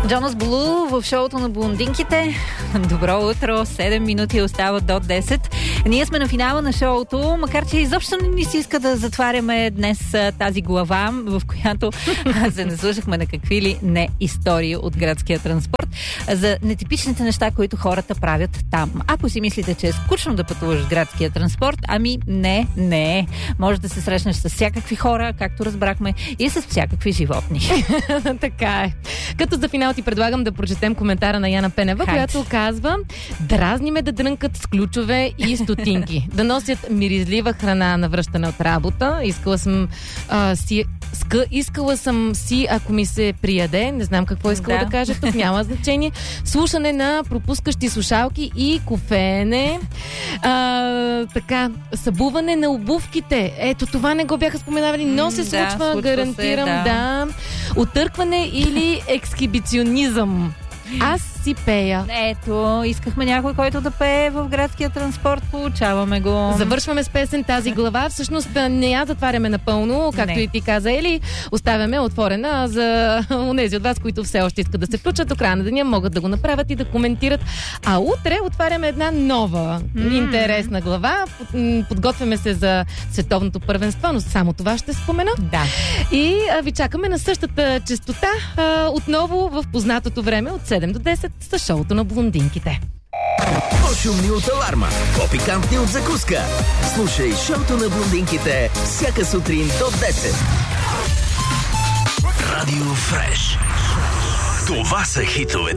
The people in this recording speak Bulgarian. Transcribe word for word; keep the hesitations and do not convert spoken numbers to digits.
Джонас Блу в шоуто на блондинките. Добро утро, седем минути остава до десет. Ние сме на финала на шоуто, макар че изобщо не ни се иска да затваряме днес тази глава, в която се наслушахме на какви ли не истории от градския транспорт, за нетипичните неща, които хората правят там. Ако си мислите, че е скучно да пътуваш в градския транспорт, ами не, не. Може да се срещнеш с всякакви хора, както разбрахме, и с всякакви животни. Така е. Като за финал ти предлагам да прочетем коментара на Яна Пенева, Хайде. която казва: дразни ме да дрънкат с ключове и стотинки, да носят миризлива храна на връщане от работа. Искала съм а, си ска, искала съм си, ако ми се прияде, не знам какво искала да, Да. да кажа, тук няма значение. Слушане на пропускащи слушалки и кофеене. А, така, събуване на обувките. Ето, това не го бяха споменавали, но се Да, случва, случва гарантирам, се, да. да. Отъркване или ексхибиционизъм. Аз си пея. Ето, искахме някой, който да пее в градския транспорт, получаваме го. Завършваме с песен тази глава. Всъщност не я затваряме напълно, както Не. и ти каза, Ели. Оставяме отворена за онези от вас, които все още искат да се включат до края на деня, могат да го направят и да коментират. А утре отваряме една нова Mm. интересна глава. Под- м, Подготвяме се за световното първенство, но само това ще спомена. Да. И а, ви чакаме на същата честота, а, отново в познатото време от седем до десет с шоуто на блондинките. По-шумни от аларма, по-пикантни от закуска. Слушай шоуто на блондинките всяка сутрин до десет. Радио Фреш. Това са хитове.